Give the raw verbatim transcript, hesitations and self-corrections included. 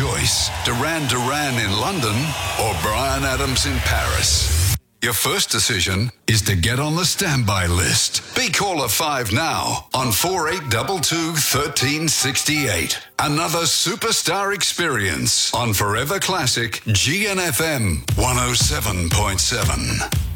choice. Duran Duran in London or Bryan Adams in Paris. Your first decision is to get on the standby list. Be caller five now on four eight two two, one three six eight. Another superstar experience on Forever Classic G N F M one oh seven point seven.